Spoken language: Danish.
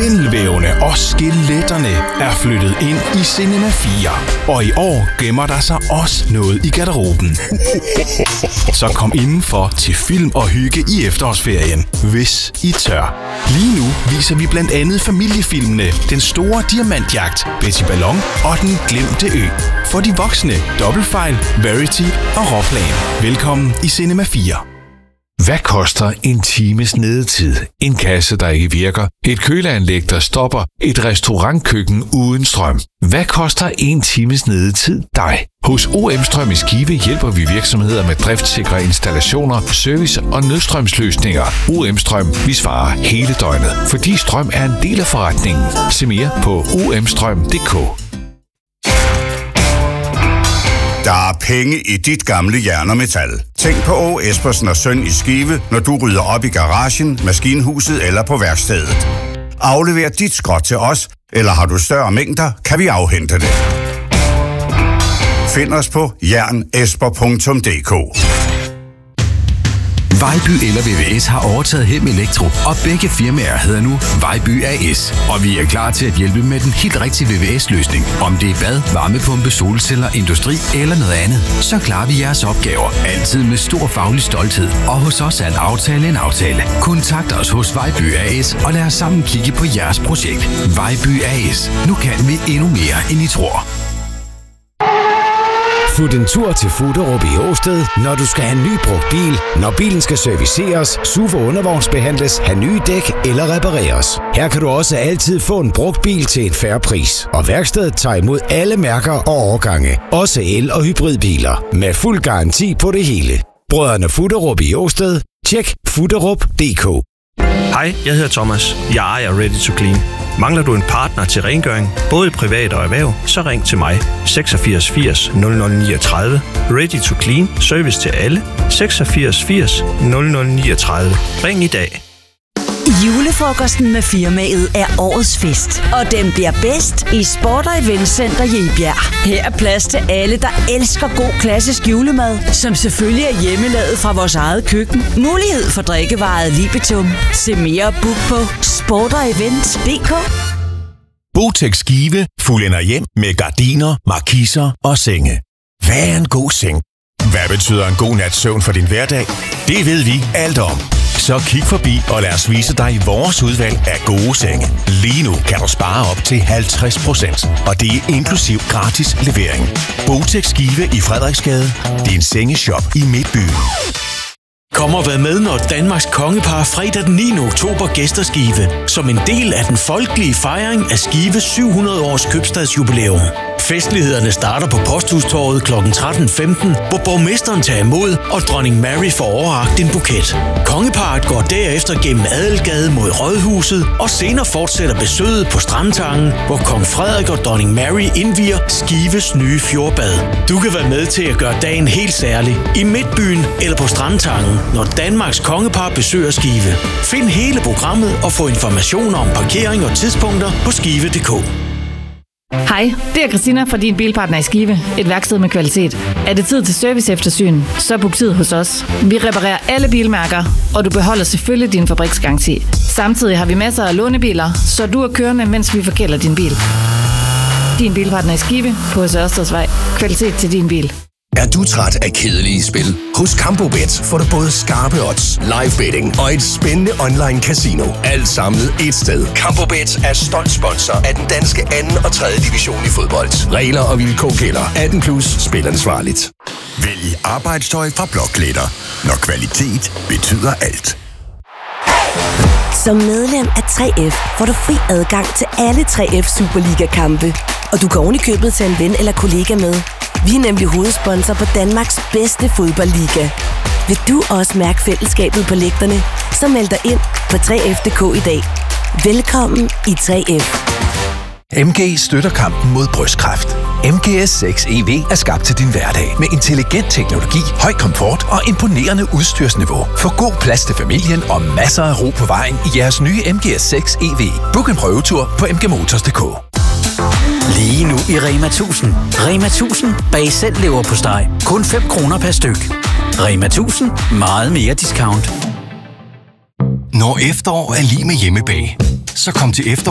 Spindelvævene og skeletterne er flyttet ind i Cinema 4. Og i år gemmer der sig også noget i garderoben. Så kom indenfor til film og hygge i efterårsferien, hvis I tør. Lige nu viser vi blandt andet familiefilmene Den Store Diamantjagt, Betty Ballon og Den Glemte Ø. For de voksne, Dobbeltfejl, Verity og Råplan. Velkommen i Cinema 4. Hvad koster en times nedetid? En kasse, der ikke virker? Et køleanlæg, der stopper? Et restaurantkøkken uden strøm? Hvad koster en times nedetid dig? Hos OM Strøm i Skive hjælper vi virksomheder med driftsikre installationer, service og nødstrømsløsninger. OM Strøm, vi svarer hele døgnet, fordi strøm er en del af forretningen. Se mere på omstrøm.dk. Der er penge i dit gamle jern og metal. Tænk på Åge Espersen og Søn i Skive, når du rydder op i garagen, maskinhuset eller på værkstedet. Aflever dit skrot til os, eller har du større mængder, kan vi afhente det. Find os på jernesper.dk. Vejby eller VVS har overtaget Hem Elektro, og begge firmaer hedder nu Vejby AS. Og vi er klar til at hjælpe med den helt rigtige VVS-løsning. Om det er bad, varmepumpe, solceller, industri eller noget andet, så klarer vi jeres opgaver. Altid med stor faglig stolthed. Og hos os er en aftale. Kontakt os hos Vejby AS, og lad os sammen kigge på jeres projekt. Vejby AS. Nu kan vi endnu mere, end I tror. Fut en tur til Fuderup i Åsted, når du skal have en ny brugt bil, når bilen skal serviceres, SUV og undervognsbehandles, have nye dæk eller repareres. Her kan du også altid få en brugt bil til en fair pris. Og værkstedet tager imod alle mærker og årgange, også el- og hybridbiler, med fuld garanti på det hele. Brødrene Fuderup i Åsted. Tjek fuderup.dk. Hej, jeg hedder Thomas. Jeg ejer Ready to Clean. Mangler du en partner til rengøring, både privat og erhverv, så ring til mig. 86 80 0039. Ready to Clean. Service til alle. 86 80 0039. Ring i dag. Julefrokosten med firmaet er årets fest, og den bliver bedst i Sport & Event Center Jebjerg. Her er plads til alle, der elsker god klassisk julemad, som selvfølgelig er hjemmelavet fra vores eget køkken. Mulighed for drikkevaret Libitum. Se mere og book på sportevent.dk. Botex Skive fuldender hjem med gardiner, markiser og senge. Hvad er en god seng? Hvad betyder en god nats søvn for din hverdag? Det ved vi alt om. Så kig forbi og lad os vise dig vores udvalg af gode senge. Lige nu kan du spare op til 50%, og det er inklusiv gratis levering. Botex Skive i Frederiksgade. Din sengeshop i Midtbyen. Kom og vær med, når Danmarks kongepar fredag den 9. oktober gæster Skive, som en del af den folkelige fejring af Skives 700 års købstadsjubilæum. Festlighederne starter på Posthustorvet kl. 13.15, hvor borgmesteren tager imod, og dronning Mary får overrakt en buket. Kongeparret går derefter gennem Adelgade mod Rådhuset, og senere fortsætter besøget på Strandtangen, hvor kong Frederik og dronning Mary indvier Skives nye fjordbad. Du kan være med til at gøre dagen helt særlig i Midtbyen eller på Strandtangen, når Danmarks kongepar besøger Skive. Find hele programmet og få informationer om parkering og tidspunkter på skive.dk. Hej, det er Christina fra Din Bilpartner i Skive. Et værksted med kvalitet. Er det tid til serviceeftersyn, så book tid hos os. Vi reparerer alle bilmærker, og du beholder selvfølgelig din fabriksgaranti. Samtidig har vi masser af lånebiler, så du er kørende, mens vi forkælder din bil. Din Bilpartner i Skive på Ørstedsvej. Kvalitet til din bil. Er du træt af kedelige spil? Hos Campobet får du både skarpe odds, live betting og et spændende online casino. Alt samlet et sted. Campobet er stolt sponsor af den danske 2. og 3. division i fodbold. Regler og vilkår gælder. 18+. Spil ansvarligt. Vælg arbejdstøj fra Blåklæder, når kvalitet betyder alt. Som medlem af 3F får du fri adgang til alle 3F Superliga-kampe. Og du kan ovenikøbet tage en ven eller kollega med. Vi er nemlig hovedsponsor på Danmarks bedste fodboldliga. Vil du også mærke fællesskabet på lægterne, så meld dig ind på 3F.dk i dag. Velkommen i 3F. MG støtter kampen mod brystkræft. MGS6 EV er skabt til din hverdag med intelligent teknologi, høj komfort og imponerende udstyrsniveau. Få god plads til familien og masser af ro på vejen i jeres nye MGS6 EV. Book en prøvetur på mgmotors.dk. Lige nu i Rema 1000. Rema 1000 bag selv leverpostej. Kun 5 kroner per styk. Rema 1000. Meget mere discount. Når efterår er lige med hjemmebag, så kom til efterår